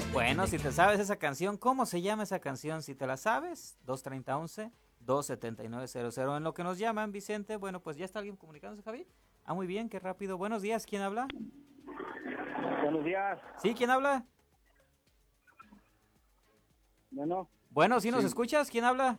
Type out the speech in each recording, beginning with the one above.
Bueno, si te sabes esa canción, ¿cómo se llama esa canción? Si te la sabes, 230-11-279-00. En lo que nos llaman, Vicente, bueno, pues ya está alguien comunicándose, Javi. Ah, muy bien, qué rápido. Buenos días, ¿quién habla? Buenos días. Sí, ¿quién habla? Bueno, ¿sí nos escuchas? ¿Quién habla?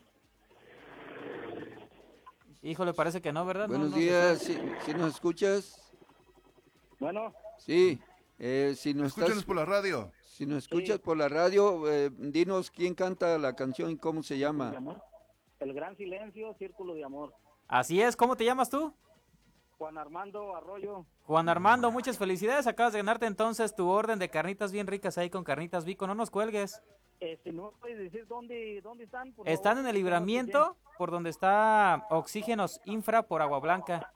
Híjole, parece que no, ¿verdad? Buenos no días, ¿sí nos escuchas? Bueno. Sí, si nos Escúchanos por la radio. Si nos escuchas por la radio, dinos quién canta la canción y cómo se llama. El Gran Silencio, Círculo de Amor. Así es, ¿cómo te llamas tú? Juan Armando Arroyo. Juan Armando, muchas felicidades, acabas de ganarte entonces tu orden de carnitas bien ricas ahí con Carnitas Vico, no nos cuelgues. ¿No puedes decir dónde están? Están en el Libramiento, por donde está Oxígenos Infra por Agua Blanca.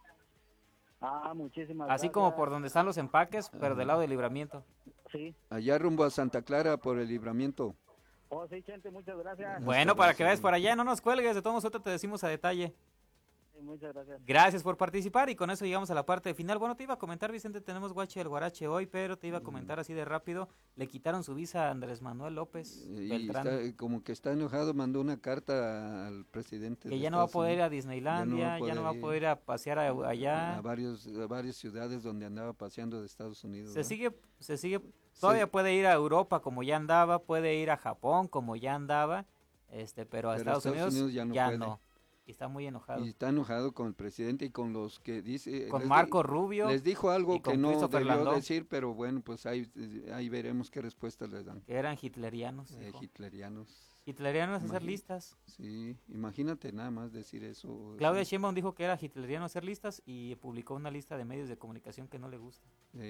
Ah, muchísimas gracias. Así como por donde están los empaques, pero del lado del Libramiento. Sí. Allá rumbo a Santa Clara por el Libramiento. Oh, sí, Chente, muchas gracias. Bueno, para que vayas por allá, no nos cuelgues, de todos nosotros te decimos a detalle. Sí, muchas gracias. Gracias por participar y con eso llegamos a la parte final. Bueno, te iba a comentar, Vicente, tenemos Guache del Guarache hoy, pero te iba a comentar así de rápido. Le quitaron su visa a Andrés Manuel López Beltrán. Como que está enojado, mandó una carta al presidente. Que ya no va a poder ir a Disneylandia, ya no va a poder ir a pasear allá. A varias ciudades donde andaba paseando de Estados Unidos. Se sigue, todavía puede ir a Europa como ya andaba, puede ir a Japón como ya andaba, pero a Estados Unidos ya no. Y está muy enojado. Y está enojado con el presidente y con los que dice... Con Marco Rubio. Les dijo algo que no debió decir, pero bueno, pues ahí veremos qué respuestas les dan. Que eran hitlerianos. Hitlerianos hacer listas. Sí, imagínate nada más decir eso. Claudia Sheinbaum dijo que era hitleriano hacer listas y publicó una lista de medios de comunicación que no le gusta.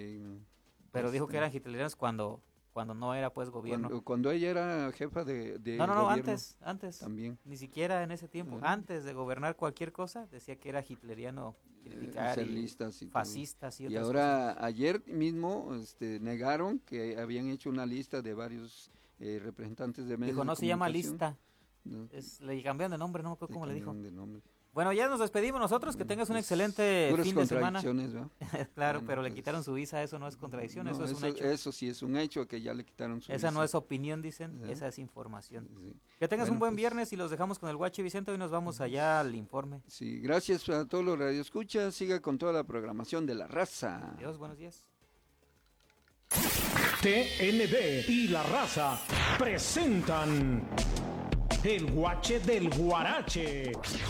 Pero dijo que eran hitlerianos cuando no era pues gobierno. Cuando ella era jefa de no, gobierno, antes. También. Ni siquiera en ese tiempo. Antes de gobernar cualquier cosa, decía que era hitleriano criticar fascistas y otras ahora, cosas. ayer mismo negaron que habían hecho una lista de varios representantes de medios. Dijo, no se llama lista. No. Le cambiaron de nombre, no me acuerdo cómo le dijo. Bueno, ya nos despedimos nosotros, que tengas un excelente fin de semana. Claro, bueno, pero le quitaron su visa, eso no es contradicción, eso es un hecho. Eso sí es un hecho, que ya le quitaron su visa. Esa no es opinión, dicen, esa es información. Sí. Que tengas un buen viernes y los dejamos con el Guache Vicente, hoy nos vamos allá al informe. Sí, gracias a todos los radioescuchas, siga con toda la programación de La Raza. Adiós, buenos días. TNB y La Raza presentan el Guache del Guarache.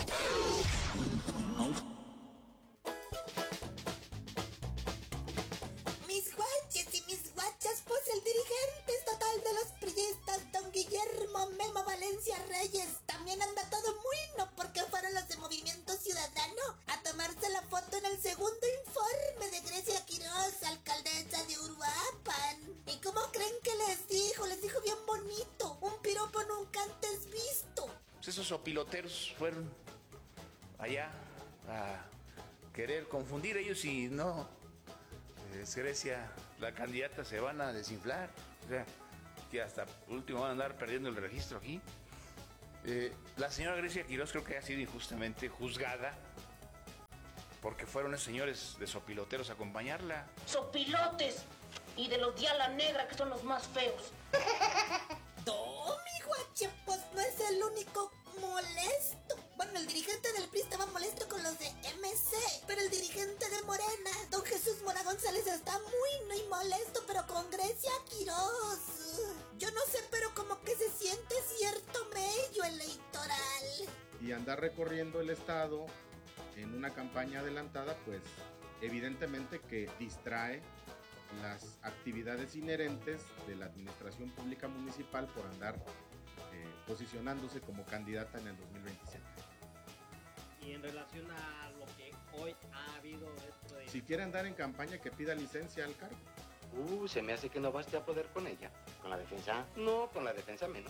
Mis guaches y mis guachas, pues el dirigente estatal de los priistas, don Guillermo Memo Valencia Reyes, también anda todo muy porque fueron los de Movimiento Ciudadano a tomarse la foto en el segundo informe de Grecia Quiroz, alcaldesa de Uruapan. ¿Y cómo creen que les dijo? Les dijo bien bonito, un piropo nunca antes visto. Pues esos opiloteros fueron allá a querer confundir ellos y no, es Grecia, la candidata se van a desinflar, o sea, que hasta último van a andar perdiendo el registro aquí. La señora Grecia Quiroz creo que ha sido injustamente juzgada porque fueron esos señores de sopiloteros a acompañarla. Sopilotes y de los Diala Negra, que son los más feos. No, mi guache, pues no es el único molesto. Bueno, el dirigente del PRI estaba molesto con los de MC, pero el dirigente de Morena, don Jesús Mora González, está muy molesto, pero con Grecia Quiroz. Yo no sé, pero como que se siente cierto mello electoral. Y andar recorriendo el estado en una campaña adelantada, pues evidentemente que distrae las actividades inherentes de la administración pública municipal por andar posicionándose como candidata en el 2027. Y en relación a lo que hoy ha habido esto de... Si quiere andar en campaña, que pida licencia al cargo. Se me hace que no baste a poder con ella. ¿Con la defensa? No, con la defensa menos.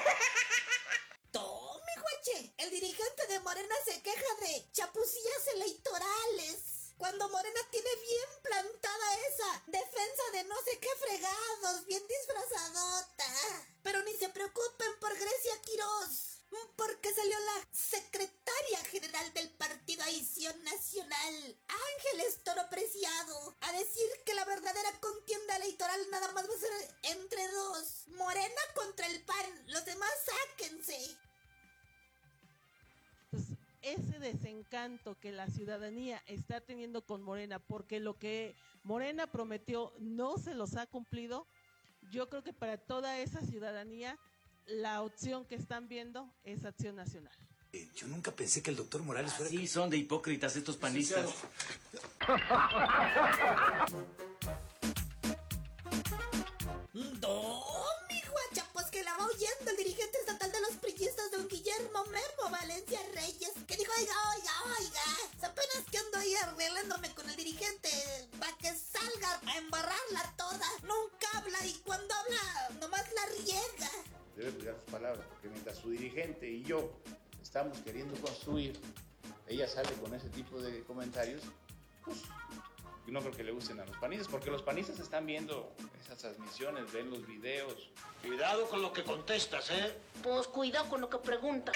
Tome, guache, el dirigente de Morena se queja de chapucillas electorales, cuando Morena tiene bien plantada esa defensa de no sé qué fregados, bien disfrazadota. Pero ni se preocupen por Grecia Quiroz, porque salió la secretaria general del Partido Acción Nacional, Ángeles Toro Preciado, a decir que la verdadera contienda electoral nada más va a ser entre dos. Morena contra el PAN. Los demás sáquense. Entonces, ese desencanto que la ciudadanía está teniendo con Morena, porque lo que Morena prometió no se los ha cumplido, yo creo que para toda esa ciudadanía la opción que están viendo es Acción Nacional. Yo nunca pensé que el doctor Morales fuera... Sí, son de hipócritas estos panistas. No, mi guacha, pues que la va oyendo el dirigente estatal de los priistas, don Guillermo Memo Valencia Reyes, que dijo, oiga, apenas que ando ahí arreglándome con el dirigente, para que salga a embarrarla toda. Nunca habla y cuando habla, nomás la riega. Debe cuidar sus palabras, porque mientras su dirigente y yo estamos queriendo construir, ella sale con ese tipo de comentarios, pues no creo que le gusten a los panistas, porque los panistas están viendo esas transmisiones, ven los videos. Cuidado con lo que contestas, ¿eh? Pues cuidado con lo que preguntas.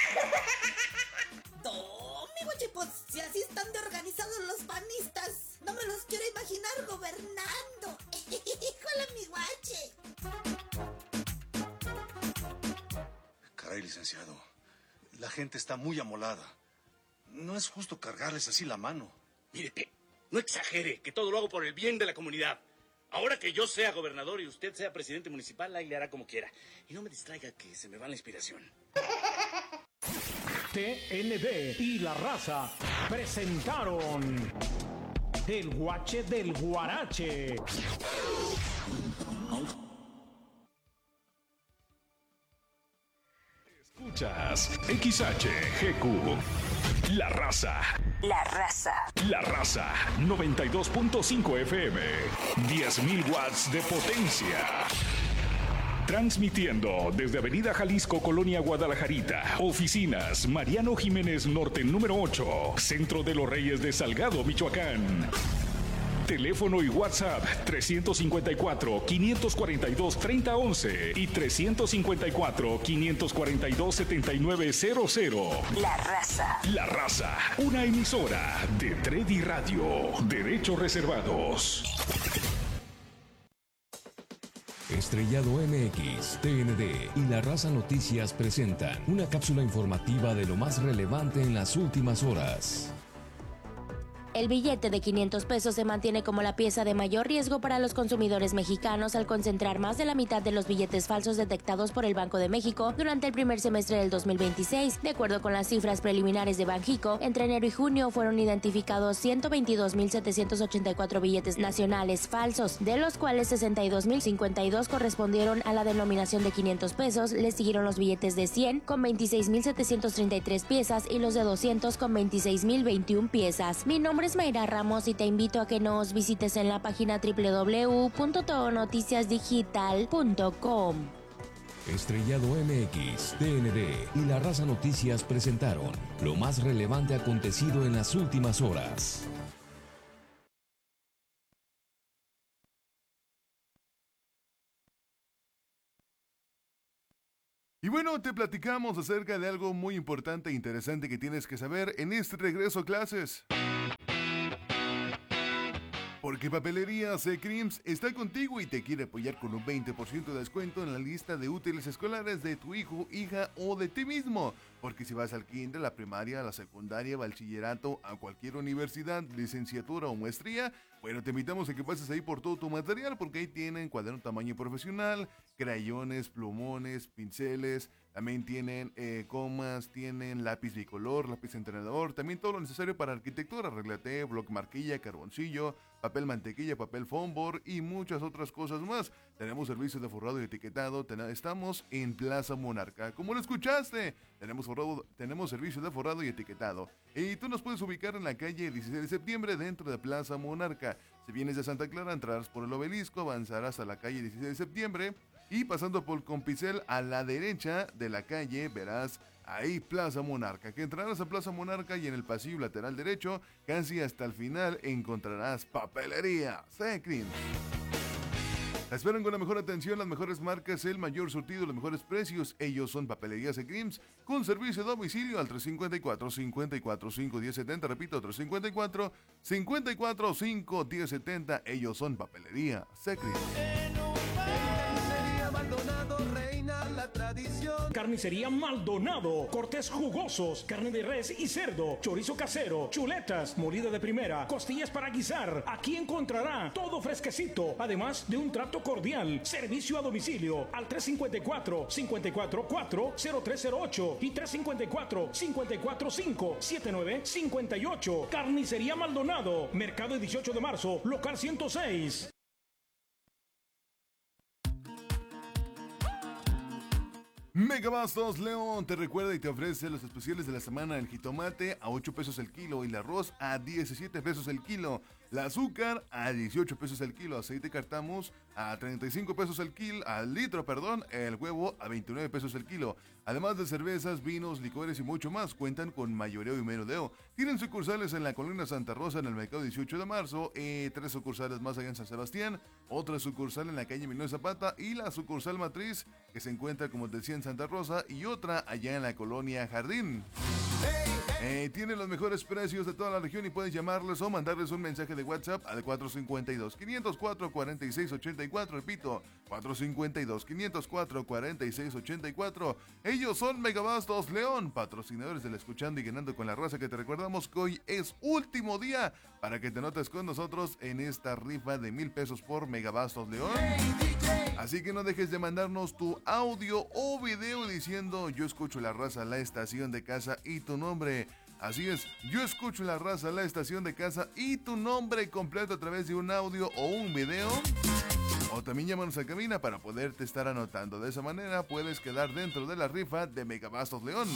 No, mi guache, pues si así están de organizados los panistas, no me los quiero imaginar gobernando. Híjole, mi guache. Caray, licenciado, la gente está muy amolada. No es justo cargarles así la mano. Mire, no exagere, que todo lo hago por el bien de la comunidad. Ahora que yo sea gobernador y usted sea presidente municipal, ahí le hará como quiera. Y no me distraiga, que se me va la inspiración. TNB y La Raza presentaron El Guache del Guarache. Escuchas XHGQ. La Raza. La Raza. La Raza 92.5 FM. 10.000 watts de potencia. Transmitiendo desde Avenida Jalisco, Colonia Guadalajarita. Oficinas Mariano Jiménez Norte número 8. Centro de los Reyes de Salgado, Michoacán. Teléfono y WhatsApp 354-542-3011 y 354-542-7900. La Raza. La Raza, una emisora de Tredi Radio. Derechos reservados. Estrellado MX, TND y La Raza Noticias presentan una cápsula informativa de lo más relevante en las últimas horas. El billete de 500 pesos se mantiene como la pieza de mayor riesgo para los consumidores mexicanos al concentrar más de la mitad de los billetes falsos detectados por el Banco de México durante el primer semestre del 2026. De acuerdo con las cifras preliminares de Banxico, entre enero y junio fueron identificados 122.784 billetes nacionales falsos, de los cuales 62.052 correspondieron a la denominación de 500 pesos, le siguieron los billetes de 100 con 26.733 piezas y los de 200 con 26.021 piezas. Mi nombre es Mayra Ramos y te invito a que nos visites en la página www.todonoticiasdigital.com. Estrellado MX, TND y La Raza Noticias presentaron lo más relevante acontecido en las últimas horas. Y bueno, te platicamos acerca de algo muy importante e interesante que tienes que saber en este regreso a clases. Porque Papelería C-Creams está contigo y te quiere apoyar con un 20% de descuento en la lista de útiles escolares de tu hijo, hija o de ti mismo. Porque si vas al kinder, la primaria, la secundaria, bachillerato, a cualquier universidad, licenciatura o maestría, bueno, te invitamos a que pases ahí por todo tu material, porque ahí tienen cuaderno tamaño profesional, crayones, plumones, pinceles, también tienen comas, tienen lápiz bicolor, lápiz entrenador, también todo lo necesario para arquitectura, reglate, bloc marquilla, carboncillo, papel mantequilla, papel fombor y muchas otras cosas más. Tenemos servicio de forrado y etiquetado, estamos en Plaza Monarca. Como lo escuchaste, tenemos servicio de forrado y etiquetado. Y tú nos puedes ubicar en la calle 16 de septiembre dentro de Plaza Monarca. Si vienes de Santa Clara, entrarás por el Obelisco, avanzarás a la calle 16 de septiembre y pasando por Compicel a la derecha de la calle verás ahí Plaza Monarca, que entrarás a Plaza Monarca y en el pasillo lateral derecho, casi hasta el final, encontrarás Papelería C-Creams. Te esperan con la mejor atención, las mejores marcas, el mayor surtido, los mejores precios. Ellos son Papelería C-Creams, con servicio de domicilio al 354-54-5-1070. Repito, 354-54-5-1070. Ellos son Papelería C-Creams. Carnicería Maldonado, cortes jugosos, carne de res y cerdo, chorizo casero, chuletas, molida de primera, costillas para guisar. Aquí encontrará todo fresquecito, además de un trato cordial. Servicio a domicilio al 354-544-0308 y 354-545-7958. Carnicería Maldonado, Mercado 18 de marzo, local 106. Megabastos León te recuerda y te ofrece los especiales de la semana: el jitomate a 8 pesos el kilo y el arroz a 17 pesos el kilo, el azúcar a 18 pesos el kilo, aceite Cartamos a 35 pesos al litro, el huevo a 29 pesos el kilo. Además de cervezas, vinos, licores y mucho más, cuentan con mayoreo y menudeo. Tienen sucursales en la colonia Santa Rosa en el mercado 18 de marzo, 3 sucursales más allá en San Sebastián, otra sucursal en la calle Emiliano Zapata y la sucursal matriz que se encuentra, como decía, en Santa Rosa, y otra allá en la colonia Jardín. Tienen los mejores precios de toda la región y puedes llamarles o mandarles un mensaje de WhatsApp al 452-504-4684. Repito, 452-504-4684. Ellos son Megabastos León, patrocinadores del Escuchando y Ganando con la Raza, que te recordamos que hoy es último día para que te anotes con nosotros en esta rifa de 1,000 pesos por Megabastos León. Así que no dejes de mandarnos tu audio o video diciendo: yo escucho la Raza, la estación de casa, y tu nombre. Así es, yo escucho la Raza, la estación de casa, y tu nombre completo a través de un audio o un video. O también llámanos a cabina para poderte estar anotando. De esa manera puedes quedar dentro de la rifa de Megabastos León.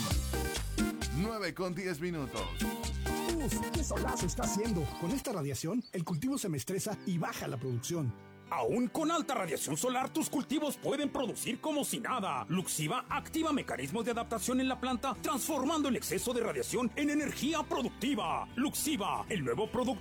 9:10. Uf, qué solazo está haciendo. Con esta radiación, el cultivo se me estresa y baja la producción. Aún con alta radiación solar, tus cultivos pueden producir como si nada. Luxiva activa mecanismos de adaptación en la planta, transformando el exceso de radiación en energía productiva. Luxiva, el nuevo producto